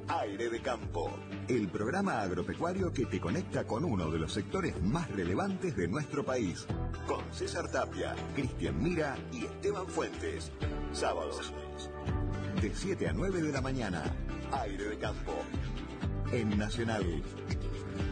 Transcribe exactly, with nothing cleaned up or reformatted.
Aire de Campo, el programa agropecuario que te conecta con uno de los sectores más relevantes de nuestro país. Con César Tapia, Cristian Mira y Esteban Fuentes. Sábados, de siete a nueve de la mañana. Aire de Campo, en Nacional.